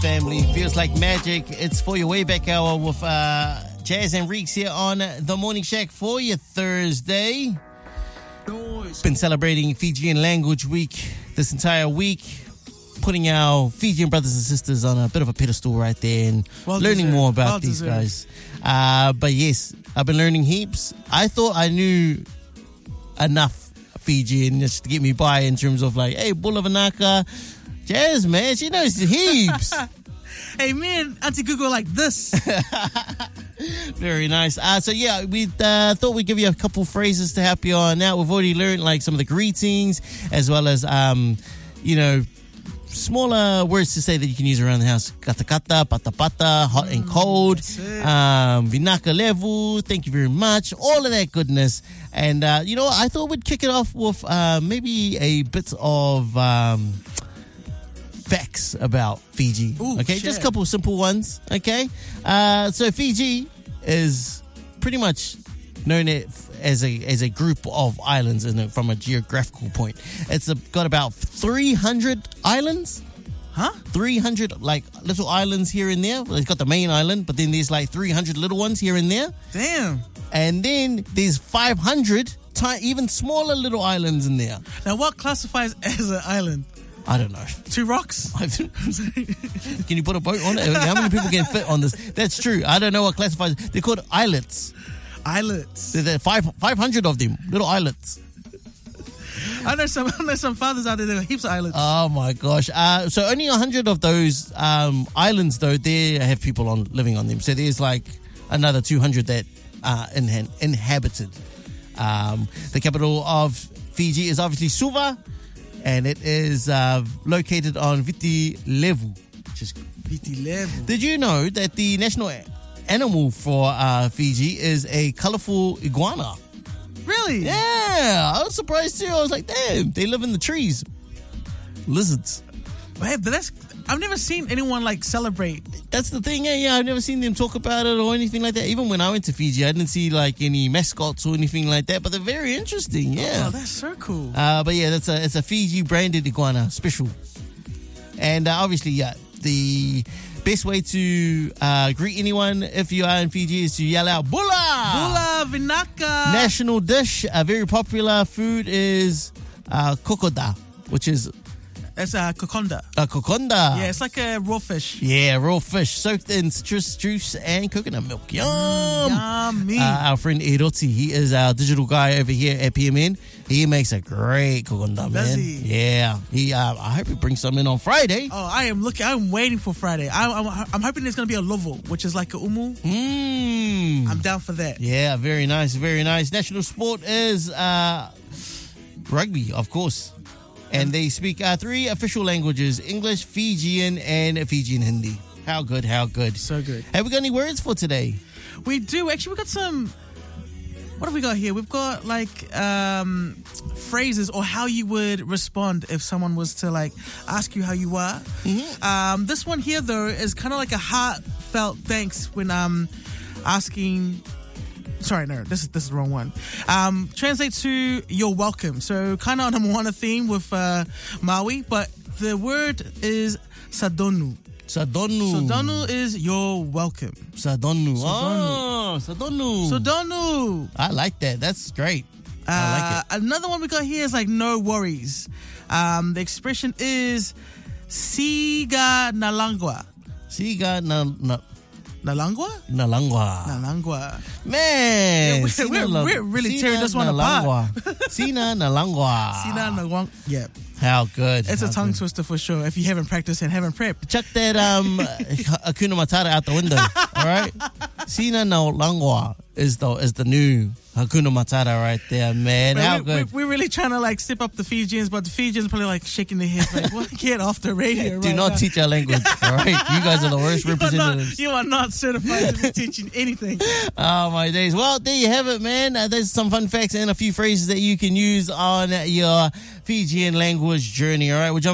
family. Feels like magic. It's for your way back hour with Jazz and Reeks here on The Morning Shack for your Thursday. Been celebrating Fijian Language Week this entire week, putting our Fijian brothers and sisters on a bit of a pedestal right there and learning more about these guys. But yes, I've been learning heaps. I thought I knew enough Fijian just to get me by in terms of like, hey, Bula Vanaka, Jazz, man, she knows heaps. Hey, man, Auntie Google like this. Very nice. So yeah, we thought we'd give you a couple phrases to help you on out. We've already learned like some of the greetings as well as, smaller words to say that you can use around the house. Kata kata, pata pata, hot and cold, vinaka levu, thank you very much, all of that goodness. And, I thought we'd kick it off with maybe a bit of facts about Fiji. Ooh, okay, shit. just a couple of simple ones. Okay, so Fiji is pretty much known as a group of islands from a geographical point. It's got about 300 islands. Huh? 300 like little islands here and there. Well, it's got the main island, but then there's like 300 little ones here and there. Damn. And then there's 500 even smaller little islands in there. Now, what classifies as an island? I don't know. 2 rocks? Can you put a boat on it? How many people can fit on this? That's true. I don't know what classifies. They're called islets. Islets. There are 500 of them, little islets. I know some fathers out there that have heaps of islets. Oh my gosh. So only 100 of those islands, though, they have people living on them. So there's like another 200 that are inhabited. The capital of Fiji is obviously Suva, and it is located on Viti Levu. Viti Levu. Did you know that the national animal for Fiji is a colorful iguana? Really? Yeah, I was surprised too. I was like, damn, they live in the trees. Lizards. Hey, but I've never seen anyone like celebrate. That's the thing, yeah. I've never seen them talk about it or anything like that. Even when I went to Fiji, I didn't see like any mascots or anything like that. But they're very interesting, yeah. Oh, that's so cool. But yeah, it's a Fiji branded iguana, special. And obviously, yeah, the best way to greet anyone if you are in Fiji is to yell out Bula! Bula Vinaka! National dish, a very popular food is kokoda, which is It's kokonda. Kokonda. Yeah, it's like a raw fish. Yeah, raw fish soaked in citrus juice and coconut milk. Yum! Yummy. Our friend Eroti, he is our digital guy over here at PMN. He makes a great kokonda, man. Does he? Yeah. I hope he brings some in on Friday. Oh, I'm waiting for Friday. I'm hoping there's going to be a lovo, which is like a umu. I'm down for that. Yeah, very nice, very nice. National sport is rugby, of course. And they speak 3 official languages: English, Fijian, and Fijian Hindi. How good, how good. So good. Have we got any words for today? We do. Actually, we've got some... What have we got here? We've got like phrases or how you would respond if someone was to like ask you how you are. Mm-hmm. This one here, though, is kind of like a heartfelt thanks when asking... Sorry, no, this is the wrong one. Translate to you're welcome. So kind of on a Moana theme with Maui, but the word is sadonu. Sadonu. Sadonu is you're welcome. Sadonu. Sadonu. Oh, Sadonu. Sadonu. I like that. That's great. I like it. Another one we got here is like no worries. The expression is siga nalangwa. Siga Nalangwa? Nalangwa. Man. Yeah, we're really tearing this one apart. Sina Nalangwa. Sina Nalangwa. Yeah. How good. It's a tongue twister for sure if you haven't practiced and haven't prepped. Chuck that Hakuna Matata out the window. All right? Sina Nalangwa is the new Hakuna Matata right there, man. How good. We're really trying to like step up the Fijians, but the Fijians probably like shaking their heads like, well, get off the radio right Do not now. teach our language, all right? You guys are the worst representatives. You are not certified to be teaching anything. Oh, my days. Well, there you have it, man. There's some fun facts and a few phrases that you can use on your Fijian language journey, all right? We'll jump